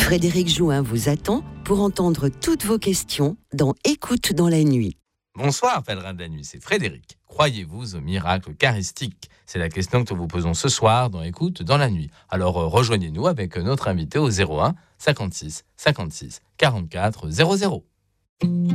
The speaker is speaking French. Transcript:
Frédéric Jouin vous attend pour entendre toutes vos questions dans Écoute dans la nuit. Bonsoir, pèlerin de la nuit, c'est Frédéric. Croyez-vous au miracle eucharistique ? C'est la question que nous vous posons ce soir dans Écoute dans la nuit. Alors rejoignez-nous avec notre invité au 01 56 56 44 00.